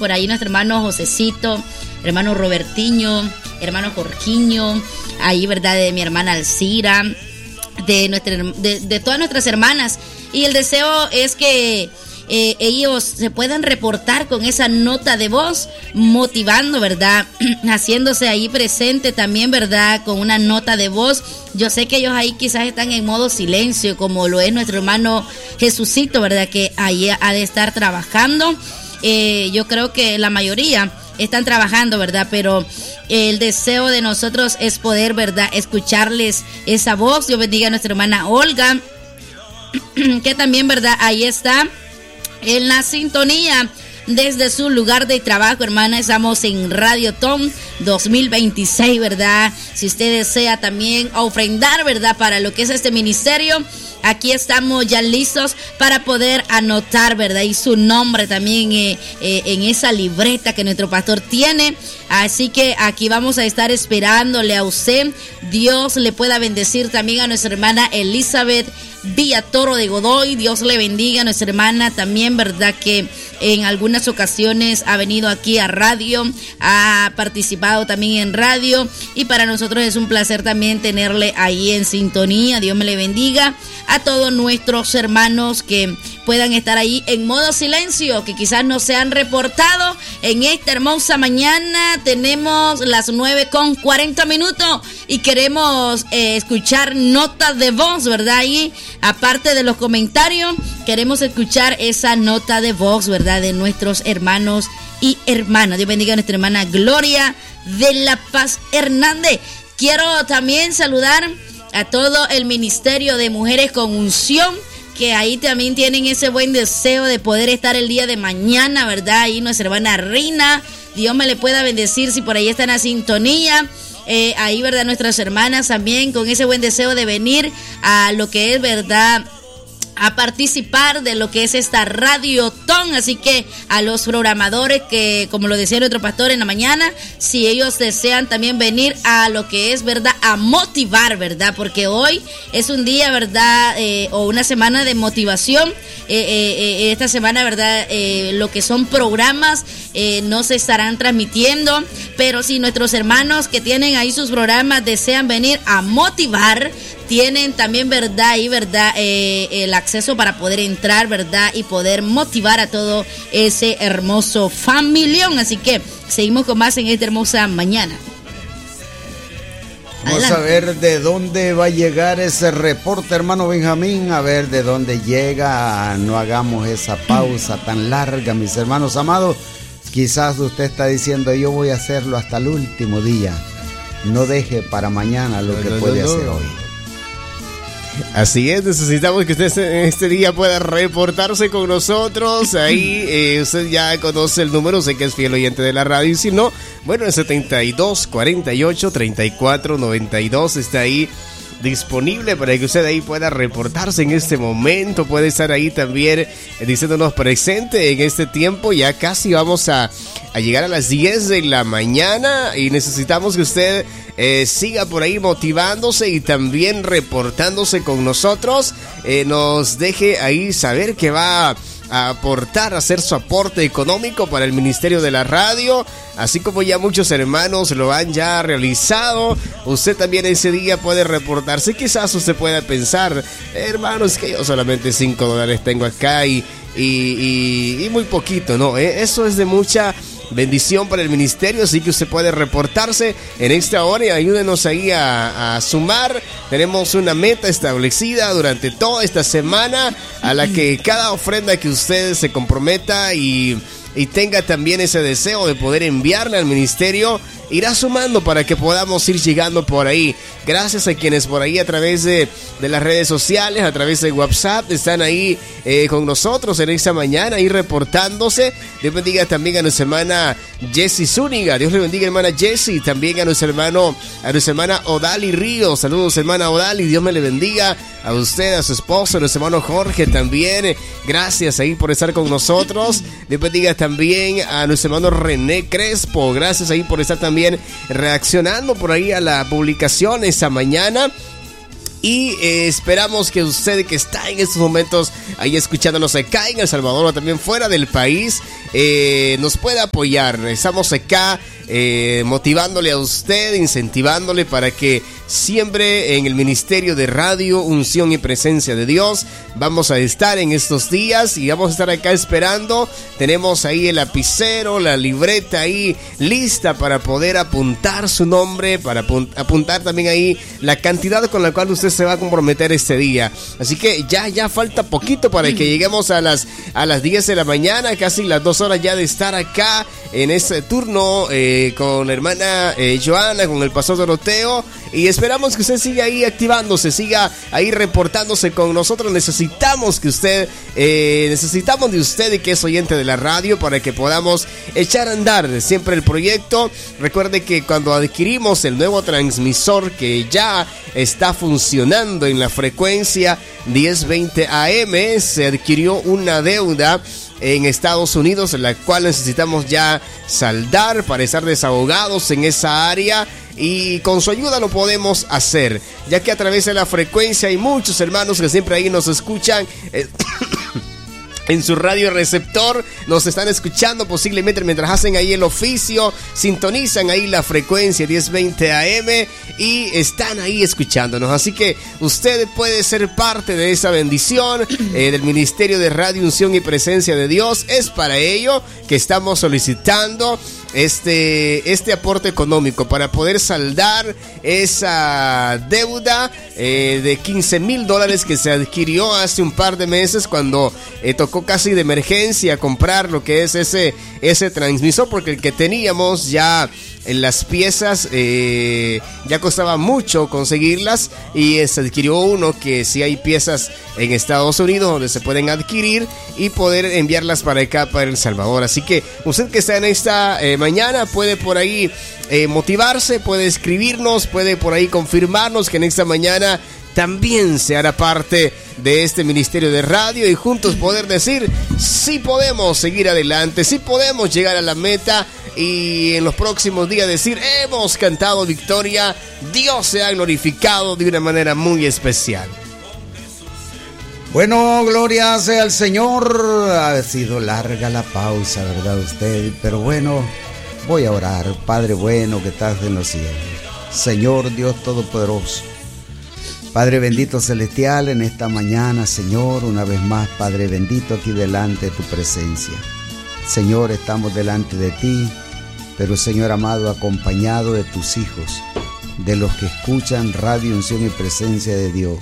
por ahí nuestro hermano Josecito, hermano Robertiño, hermano Jorquiño, ahí, ¿verdad? De mi hermana Alcira, de todas nuestras hermanas. Y el deseo es que ellos se puedan reportar con esa nota de voz, motivando, ¿verdad? Haciéndose ahí presente también, ¿verdad? Con una nota de voz. Yo sé que ellos ahí quizás están en modo silencio, como lo es nuestro hermano Jesucito, ¿verdad? Que ahí ha de estar trabajando. Yo creo que la mayoría están trabajando, ¿verdad? Pero el deseo de nosotros es poder, ¿verdad? Escucharles esa voz. Dios bendiga a nuestra hermana Olga, que también, ¿verdad? Ahí está en la sintonía desde su lugar de trabajo, hermana. Estamos en Radio Tom 2026, ¿verdad? Si usted desea también ofrendar, ¿verdad? Para lo que es este ministerio, aquí estamos ya listos para poder anotar, ¿verdad? Y su nombre también en esa libreta que nuestro pastor tiene. Así que aquí vamos a estar esperándole a usted. Dios le pueda bendecir también a nuestra hermana Elizabeth Villatoro de Godoy. Dios le bendiga a nuestra hermana también, ¿verdad? Que en algunas ocasiones ha venido aquí a radio, ha participado también en radio, y para nosotros es un placer también tenerle ahí en sintonía. Dios me le bendiga a todos nuestros hermanos que puedan estar ahí en modo silencio, que quizás no se han reportado en esta hermosa mañana. Tenemos las 9:40 y queremos escuchar notas de voz, ¿verdad? Y aparte de los comentarios, queremos escuchar esa nota de voz, ¿verdad? De nuestros hermanos y hermanas. Dios bendiga a nuestra hermana Gloria de la Paz Hernández. Quiero también saludar a todo el Ministerio de Mujeres con Unción, que ahí también tienen ese buen deseo de poder estar el día de mañana, ¿verdad? Ahí nuestra hermana Rina, Dios me le pueda bendecir si por ahí están a sintonía. Ahí, ¿verdad? Nuestras hermanas también con ese buen deseo de venir a lo que es, ¿verdad?, a participar de lo que es esta Radiotón. Así que a los programadores que, como lo decía nuestro pastor en la mañana, si ellos desean también venir a lo que es, ¿verdad?, a motivar, ¿verdad? Porque hoy es un día, ¿verdad?, o una semana de motivación. Esta semana, ¿verdad?, lo que son programas no se estarán transmitiendo, pero si nuestros hermanos que tienen ahí sus programas desean venir a motivar, tienen también, ¿verdad?, ahí, ¿verdad?, el acceso para poder entrar, ¿verdad?, y poder motivar a todo ese hermoso familión. Así que seguimos con más en esta hermosa mañana. Vamos a ver de dónde va a llegar ese reporte, hermano Benjamín. A ver de dónde llega. No hagamos esa pausa tan larga, mis hermanos amados. Quizás usted está diciendo, yo voy a hacerlo hasta el último día. No deje para mañana lo que puede hacer hoy. Así es, necesitamos que usted en este día pueda reportarse con nosotros. Ahí usted ya conoce el número, sé que es fiel oyente de la radio, y si no, bueno, el 72 48 34 92 está ahí disponible para que usted ahí pueda reportarse en este momento. Puede estar ahí también diciéndonos presente en este tiempo. Ya casi vamos a llegar a las 10 de la mañana y necesitamos que usted siga por ahí motivándose y también reportándose con nosotros. Nos deje ahí saber que va a aportar, a hacer su aporte económico para el Ministerio de la Radio, así como ya muchos hermanos lo han ya realizado. Usted también ese día puede reportarse. Quizás usted pueda pensar, hermanos, que yo solamente $5 tengo acá y muy poquito, ¿no? Eso es de mucha bendición para el ministerio, así que usted puede reportarse en esta hora y ayúdenos ahí a sumar. Tenemos una meta establecida durante toda esta semana a la que cada ofrenda que usted se comprometa y tenga también ese deseo de poder enviarle al ministerio, irá sumando para que podamos ir llegando por ahí. Gracias a quienes por ahí a través de las redes sociales, a través de WhatsApp, están ahí con nosotros en esta mañana, ahí reportándose. Dios bendiga también a nuestra hermana Jessie Zúñiga. Dios le bendiga, hermana Jessie. También a nuestra hermana Odali Ríos. Saludos, hermana Odali. Dios me le bendiga a usted, a su esposo, a nuestro hermano Jorge también. Gracias ahí por estar con nosotros. Dios bendiga también a nuestro hermano René Crespo. Gracias ahí por estar también reaccionando por ahí a la publicación esta mañana. Y esperamos que usted que está en estos momentos ahí escuchándonos acá en El Salvador o también fuera del país, nos puede apoyar. Estamos acá motivándole a usted, incentivándole para que siempre en el Ministerio de Radio, Unción y Presencia de Dios vamos a estar en estos días y vamos a estar acá esperando. Tenemos ahí el lapicero, la libreta ahí lista para poder apuntar su nombre, para apuntar también ahí la cantidad con la cual usted se va a comprometer este día. Así que ya falta poquito para que lleguemos a las 10 de la mañana, casi las 2 horas ya de estar acá en este turno con la hermana Joana, con el pastor Doroteo, y esperamos que usted siga ahí activándose, siga ahí reportándose con nosotros. Necesitamos de usted y que es oyente de la radio para que podamos echar a andar siempre el proyecto. Recuerde que cuando adquirimos el nuevo transmisor que ya está funcionando en la frecuencia 1020 AM, se adquirió una deuda en Estados Unidos, la cual necesitamos ya saldar para estar desahogados en esa área, y con su ayuda lo podemos hacer, ya que a través de la frecuencia hay muchos hermanos que siempre ahí nos escuchan en su radio receptor, nos están escuchando posiblemente mientras hacen ahí el oficio, sintonizan ahí la frecuencia 1020 AM y están ahí escuchándonos. Así que usted puede ser parte de esa bendición del Ministerio de Radio, Unción y Presencia de Dios. Es para ello que estamos solicitando este aporte económico para poder saldar esa deuda de $15,000 que se adquirió hace un par de meses cuando tocó casi de emergencia comprar lo que es ese transmisor, porque el que teníamos ya en las piezas ya costaba mucho conseguirlas, y se adquirió uno que sí hay piezas en Estados Unidos donde se pueden adquirir y poder enviarlas para acá, para El Salvador. Así que usted que está en esta mañana puede por ahí motivarse, puede escribirnos, puede por ahí confirmarnos que en esta mañana también se hará parte de este ministerio de radio, y juntos poder decir: sí podemos seguir adelante, sí podemos llegar a la meta, y en los próximos días decir: hemos cantado victoria, Dios se ha glorificado de una manera muy especial. Bueno, gloria sea al Señor. Ha sido larga la pausa, ¿verdad usted? Pero bueno, voy a orar. Padre bueno que estás en los cielos, Señor Dios Todopoderoso, Padre bendito celestial, en esta mañana, Señor, una vez más, Padre bendito, aquí delante de tu presencia. Señor, estamos delante de ti, pero Señor amado, acompañado de tus hijos, de los que escuchan Radio Unción y Presencia de Dios.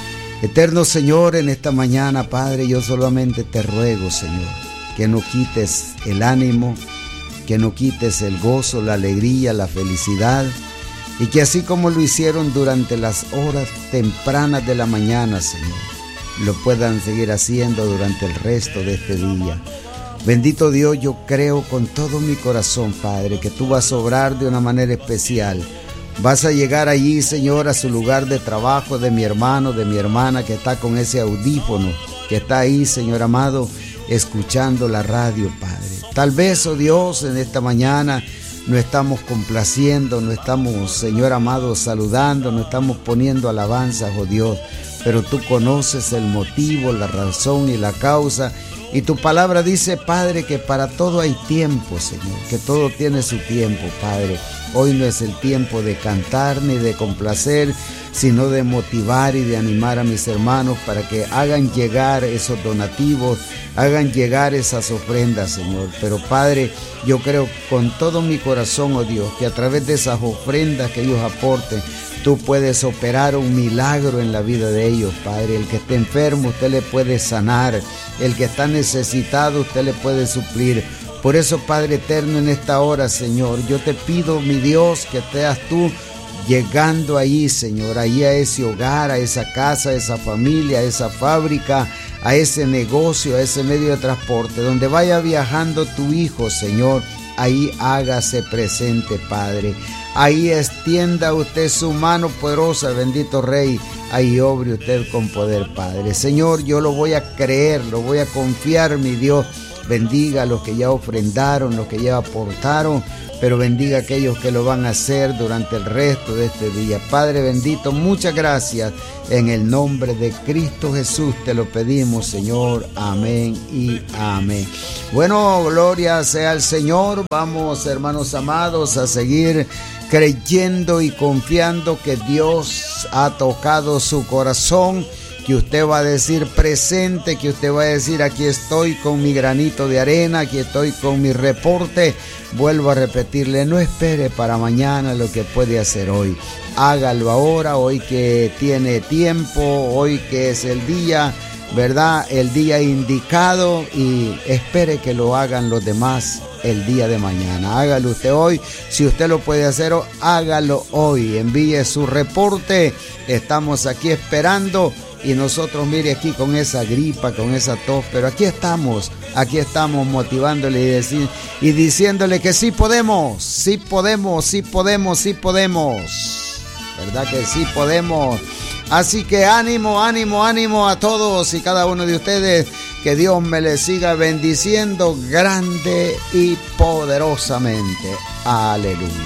Eterno Señor, en esta mañana, Padre, yo solamente te ruego, Señor, que no quites el ánimo, que no quites el gozo, la alegría, la felicidad, y que así como lo hicieron durante las horas tempranas de la mañana, Señor, lo puedan seguir haciendo durante el resto de este día. Bendito Dios, yo creo con todo mi corazón, Padre, que tú vas a obrar de una manera especial. Vas a llegar allí, Señor, a su lugar de trabajo, de mi hermano, de mi hermana que está con ese audífono, que está ahí, Señor amado, escuchando la radio, Padre. Tal vez, oh Dios, en esta mañana no estamos complaciendo, no estamos, Señor amado, saludando, no estamos poniendo alabanzas, oh Dios, pero tú conoces el motivo, la razón y la causa, y tu palabra dice, Padre, que para todo hay tiempo, Señor, que todo tiene su tiempo, Padre. Hoy no es el tiempo de cantar ni de complacer, sino de motivar y de animar a mis hermanos para que hagan llegar esos donativos, hagan llegar esas ofrendas, Señor. Pero Padre, yo creo con todo mi corazón, oh Dios, que a través de esas ofrendas que ellos aporten, tú puedes operar un milagro en la vida de ellos, Padre. El que esté enfermo, usted le puede sanar. El que está necesitado, usted le puede suplir. Por eso, Padre eterno, en esta hora, Señor, yo te pido, mi Dios, que seas tú llegando ahí, Señor, ahí a ese hogar, a esa casa, a esa familia, a esa fábrica, a ese negocio, a ese medio de transporte, donde vaya viajando tu hijo, Señor, ahí hágase presente, Padre. Ahí extienda usted su mano poderosa, bendito Rey, ahí obre usted con poder, Padre. Señor, yo lo voy a creer, lo voy a confiar, mi Dios, bendiga a los que ya ofrendaron, los que ya aportaron, pero bendiga a aquellos que lo van a hacer durante el resto de este día. Padre bendito, muchas gracias. En el nombre de Cristo Jesús te lo pedimos, Señor. Amén y amén. Bueno, gloria sea al Señor. Vamos, hermanos amados, a seguir creyendo y confiando que Dios ha tocado su corazón, que usted va a decir presente, que usted va a decir aquí estoy con mi granito de arena, aquí estoy con mi reporte. Vuelvo a repetirle, no espere para mañana lo que puede hacer hoy. Hágalo ahora, hoy que tiene tiempo, hoy que es el día, ¿verdad? El día indicado, y espere que lo hagan los demás el día de mañana. Hágalo usted hoy. Si usted lo puede hacer, hágalo hoy. Envíe su reporte. Estamos aquí esperando. Y nosotros, mire, aquí con esa gripa, con esa tos, pero aquí estamos motivándole y diciéndole que sí podemos, sí podemos, sí podemos, sí podemos. ¿Verdad que sí podemos? Así que ánimo, ánimo, ánimo a todos y cada uno de ustedes. Que Dios me les siga bendiciendo grande y poderosamente. Aleluya.